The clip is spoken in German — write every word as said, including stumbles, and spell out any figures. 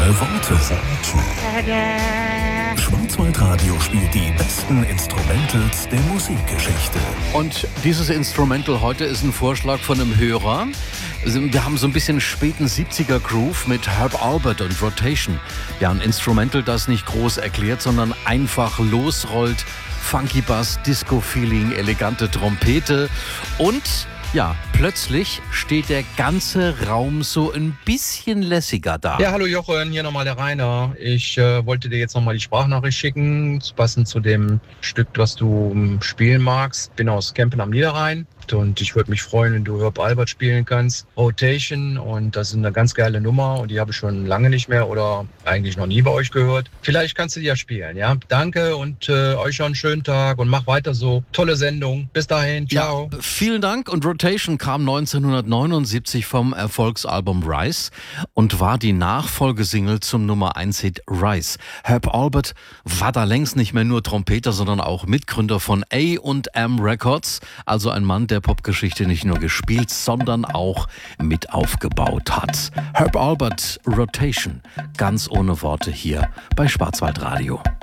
ohne Worte. Schwarzwaldradio spielt die besten Instrumentals der Musikgeschichte. Und dieses Instrumental heute ist ein Vorschlag von einem Hörer. Wir haben so ein bisschen späten siebziger Groove mit Herb Alpert und Rotation. Ja, ein Instrumental, das nicht groß erklärt, sondern einfach losrollt. Funky Bass, Disco-Feeling, elegante Trompete und ja, plötzlich steht der ganze Raum so ein bisschen lässiger da. Ja, hallo Jochen, hier nochmal der Rainer. Ich äh, wollte dir jetzt nochmal die Sprachnachricht schicken, passend zu dem Stück, was du um, spielen magst. Bin aus Kempen am Niederrhein und ich würde mich freuen, wenn du Herb Alpert spielen kannst. Rotation, und das ist eine ganz geile Nummer und die habe ich schon lange nicht mehr oder eigentlich noch nie bei euch gehört. Vielleicht kannst du die ja spielen, ja? Danke und äh, euch schon einen schönen Tag und mach weiter so. Tolle Sendung. Bis dahin, ciao. Ja, vielen Dank. Und Rotation kam neunzehnhundertneunundsiebzig vom Erfolgsalbum Rise und war die Nachfolgesingle zum Nummer eins Hit Rise. Herb Alpert war da längst nicht mehr nur Trompeter, sondern auch Mitgründer von A und M Records, also ein Mann, der Popgeschichte nicht nur gespielt, sondern auch mit aufgebaut hat. Herb Alpert, Rotation, ganz ohne Worte hier bei Schwarzwaldradio.